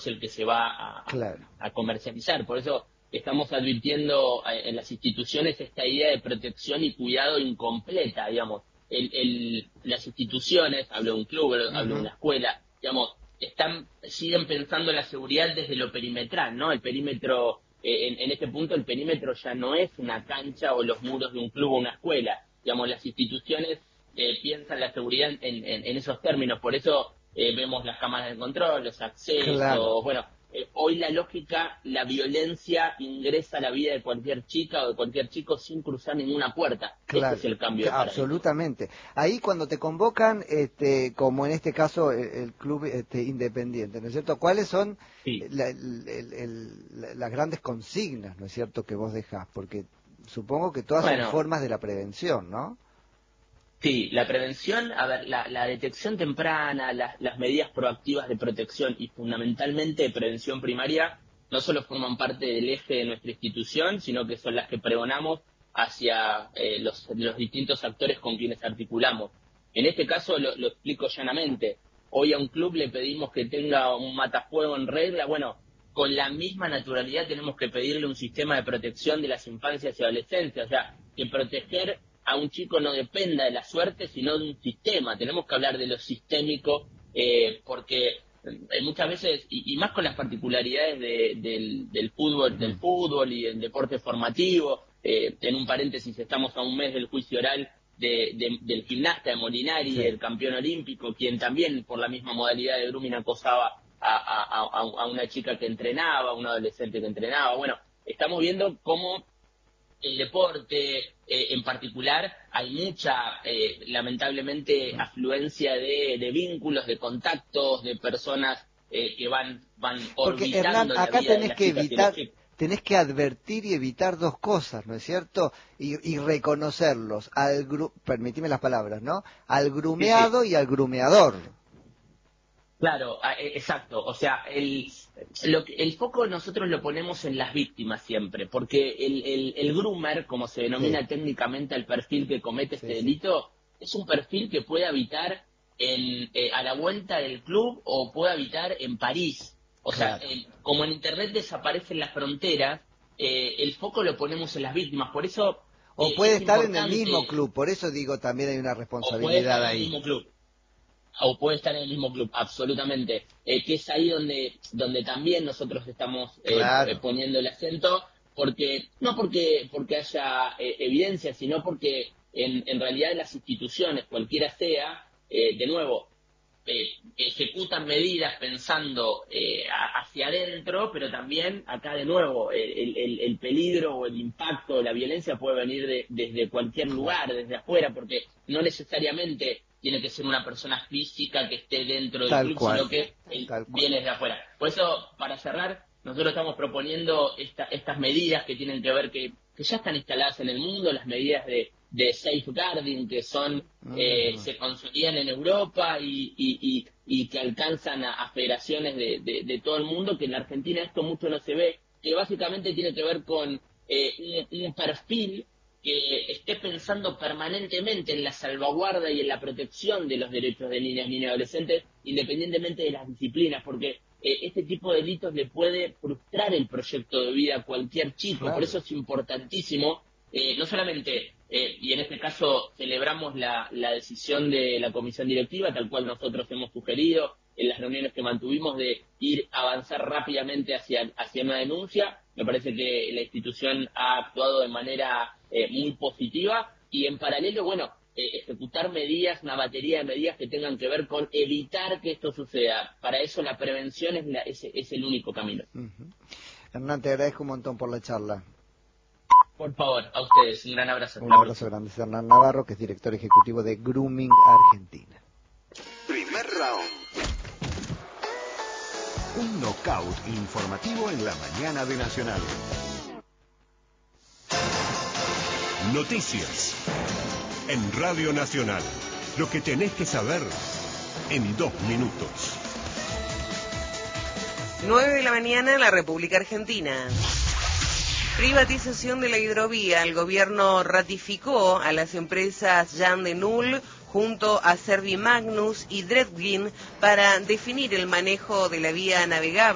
es el que se va a comercializar. Por eso estamos advirtiendo en las instituciones esta idea de protección y cuidado incompleta, digamos. Las instituciones, hablo de un club, hablo de una escuela, digamos, siguen pensando la seguridad desde lo perimetral, ¿no? El perímetro, en este punto el perímetro ya no es una cancha o los muros de un club o una escuela. Digamos, las instituciones piensan la seguridad en esos términos, por eso vemos las cámaras de control, los accesos, bueno, hoy la lógica, la violencia ingresa a la vida de cualquier chica o de cualquier chico sin cruzar ninguna puerta. Ese es el cambio de paradigma. Absolutamente. Ahí cuando te convocan, como en este caso el club independiente, ¿no es cierto? ¿Cuáles son las grandes consignas, ¿no es cierto?, que vos dejás? Porque supongo que todas son formas de la prevención, ¿no? Sí, la prevención, a ver, la detección temprana, las medidas proactivas de protección y fundamentalmente de prevención primaria no solo forman parte del eje de nuestra institución, sino que son las que pregonamos hacia los distintos actores con quienes articulamos. En este caso lo explico llanamente. Hoy a un club le pedimos que tenga un matafuego en regla. Bueno, con la misma naturalidad tenemos que pedirle un sistema de protección de las infancias y adolescencias. O sea, que proteger a un chico no dependa de la suerte, sino de un sistema. Tenemos que hablar de lo sistémico, porque muchas veces, y más con las particularidades del fútbol y del deporte formativo, en un paréntesis, estamos a un mes del juicio oral del gimnasta de Molinari, el campeón olímpico, quien también por la misma modalidad de grooming acosaba a una chica que entrenaba, a un adolescente que entrenaba. Bueno, estamos viendo cómo el deporte en particular hay mucha, lamentablemente, afluencia de vínculos, de contactos, de personas que van orbitando. Porque, Hernán, acá la vida tenés que advertir y evitar dos cosas, ¿no es cierto? Y reconocerlos, permitime las palabras, ¿no? Al grumeado y al grumeador. Claro, exacto. O sea, el foco nosotros lo ponemos en las víctimas siempre, porque el groomer, como se denomina técnicamente al perfil que comete este delito, es un perfil que puede habitar a la vuelta del club o puede habitar en París. O sea, como en Internet desaparecen las fronteras, el foco lo ponemos en las víctimas. Por eso o puede estar en el mismo club, por eso digo también hay una responsabilidad ahí. En el mismo club. O puede estar en el mismo club, absolutamente, que es ahí donde también nosotros estamos poniendo el acento, porque no porque haya evidencia, sino porque en realidad las instituciones, cualquiera sea, de nuevo, ejecutan medidas pensando hacia adentro, pero también acá de nuevo el peligro o el impacto, la violencia puede venir desde cualquier lugar, desde afuera, porque no necesariamente tiene que ser una persona física que esté dentro del club, sino que viene desde afuera. Por eso, para cerrar, nosotros estamos proponiendo estas medidas que tienen que ver, que ya están instaladas en el mundo, las medidas de safeguarding, que son se consolidan en Europa y que alcanzan a federaciones de todo el mundo, que en la Argentina esto mucho no se ve, que básicamente tiene que ver con un perfil que esté pensando permanentemente en la salvaguarda y en la protección de los derechos de niñas, niños y adolescentes, independientemente de las disciplinas, porque este tipo de delitos le puede frustrar el proyecto de vida a cualquier chico. Por eso es importantísimo, no solamente, y en este caso celebramos la decisión de la comisión directiva, tal cual nosotros hemos sugerido en las reuniones que mantuvimos, de avanzar rápidamente hacia una denuncia. Me parece que la institución ha actuado de manera muy positiva, y en paralelo, bueno, ejecutar medidas, una batería de medidas que tengan que ver con evitar que esto suceda. Para eso la prevención es el único camino. Hernán, te agradezco un montón por la charla. Por favor, a ustedes, un gran abrazo. Un abrazo grande. Es Hernán Navarro, que es director ejecutivo de Grooming Argentina. Primer round. Un knockout informativo en la mañana de Nacional. Noticias en Radio Nacional. Lo que tenés que saber en 2 minutos. 9 de la mañana en la República Argentina. Privatización de la hidrovía. El gobierno ratificó a las empresas Jan de Null junto a Servimagnus y Dredgin para definir el manejo de la vía navegable